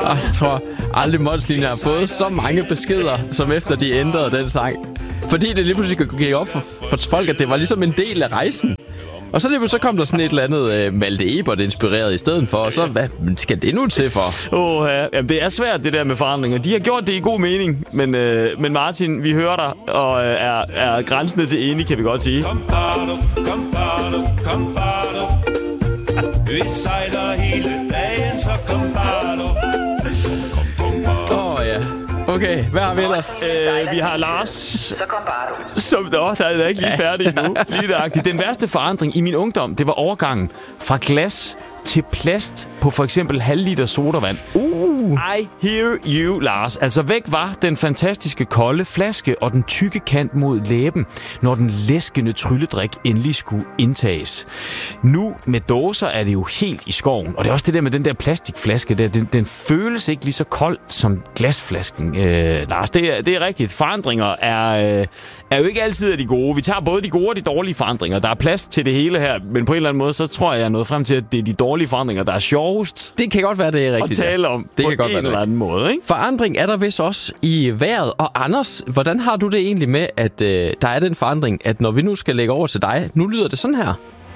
Jeg tror aldrig Måneslinjen har fået så mange beskeder, som efter de ændrede den sang. Fordi det lige pludselig gik op for folk, at det var ligesom en del af rejsen. Og så kom der sådan et eller andet Malte Ebert inspireret i stedet for. Og så, hvad skal det nu til for? Jamen, det er svært, det der med forandringer. De har gjort det i god mening. Men Martin, vi hører dig, og er grænsende til enig, kan vi godt sige. Kom, vi sejler hele dagen, så kom, Ja. Okay, hvad har vi ellers? Vi har Lars. Så kom bare du. Der er ikke lige færdig endnu. Lige nøjagtigt. Den værste forandring i min ungdom, det var overgangen fra glas til plast på for eksempel halvliter sodavand. I hear you, Lars. Altså væk var den fantastiske kolde flaske og den tykke kant mod læben, når den læskende trylledrik endelig skulle indtages. Nu med dåser er det jo helt i skoven. Og det er også det der med den der plastikflaske der. Den føles ikke lige så kold som glasflasken, Lars. Det er rigtigt. Forandringer er jo ikke altid af de gode. Vi tager både de gode og de dårlige forandringer. Der er plads til det hele her, men på en eller anden måde, så tror jeg nået frem til, at det er de dårlige forandringer, der er sjovest. Det kan godt være, det er rigtigt. At tale om det på en eller anden måde, ikke? Forandring er der vist også i vejret. Og Anders, hvordan har du det egentlig med, at der er den forandring, at når vi nu skal lægge over til dig, nu lyder det sådan her?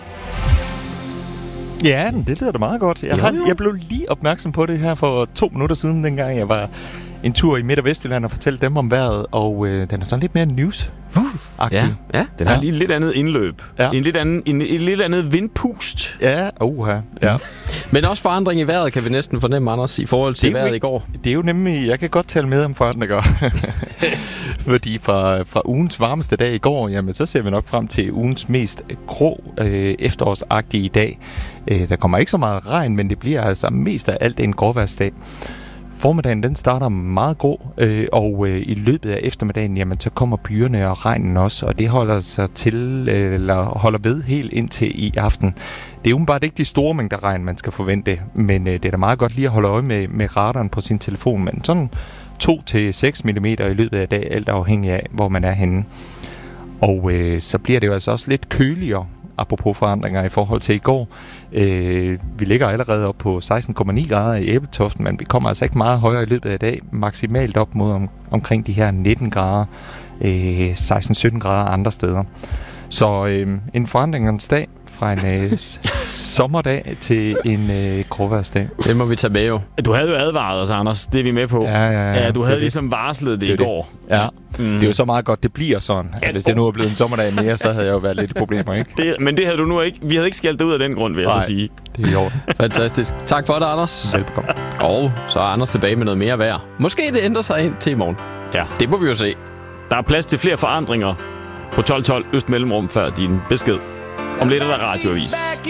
Ja, det lyder da meget godt. Jeg blev lige opmærksom på det her for 2 minutter siden, dengang jeg var en tur i Midt- og Vestjylland og fortalte dem om vejret, og den er sådan lidt mere news-agtig. Ja. Den har lige et lidt andet indløb. Ja. Et lidt andet vindpust. Ja, ja. Men også forandring i vejret kan vi næsten fornemme, Anders, i forhold til vejret i går. Det er jo nemlig, jeg kan godt tale med om forandringer. Fordi fra ugens varmeste dag i går, jamen så ser vi nok frem til ugens mest grå efterårsagtige dag. Der kommer ikke så meget regn, men det bliver altså mest af alt en gråværsdag. Formiddagen, den starter meget grå, og i løbet af eftermiddagen, jamen, så kommer byerne og regnen også, og det holder sig til, eller holder ved helt indtil i aften. Det er umiddelbart ikke de store mængder regn, man skal forvente, men det er da meget godt lige at holde øje med radaren på sin telefon, men sådan 2-6 mm i løbet af dag, alt afhængig af, hvor man er henne. Og så bliver det jo altså også lidt køligere, apropos forandringer i forhold til i går. Vi ligger allerede op på 16,9 grader i Ebeltoften, men vi kommer altså ikke meget højere i løbet af dag. Maksimalt op mod omkring de her 19 grader, 16-17 grader andre steder. Så en forandringens dag fra en sommerdag til en gråværsdag. Det må vi tage med jo. Du havde jo advaret os, Anders. Det er vi med på. Ja, du havde ligesom varslet det i går. Ja, det er jo så meget godt, det bliver sådan. Hvis det nu er blevet en sommerdag mere, så havde jeg jo været lidt i problemer, ikke? Men det havde du nu ikke. Vi havde ikke skældt dig ud af den grund, vil jeg så sige. Det er i orden. Fantastisk. Tak for det, Anders. Velbekomme. Og så er Anders tilbage med noget mere vejr. Måske det ændrer sig ind til i morgen. Ja. Det må vi jo se. Der er plads til flere forandringer på 1212 Øst Mellemrum før din besked. Om lidt er der radioavis.